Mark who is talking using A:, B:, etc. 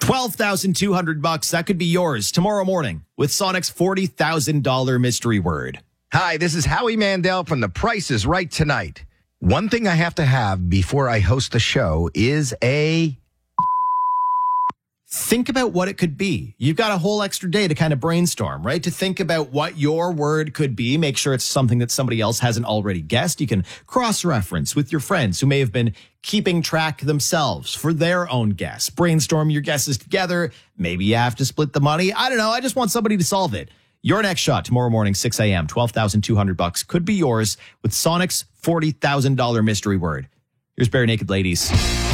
A: $12,200. That could be yours tomorrow morning with Sonic's $40,000 mystery word.
B: Hi, this is Howie Mandel from The Price is Right Tonight. One thing I have to have before I host the show is a...
A: Think about what it could be. You've got a whole extra day to kind of brainstorm, right? To think about what your word could be. Make sure it's something that somebody else hasn't already guessed. You can cross-reference with your friends who may have been keeping track themselves for their own guess. Brainstorm your guesses together. Maybe you have to split the money. I don't know. I just want somebody to solve it. Your next shot tomorrow morning, 6 a.m., $12,200 could be yours with Sonic's $40,000 mystery word. Here's Bare Naked Ladies.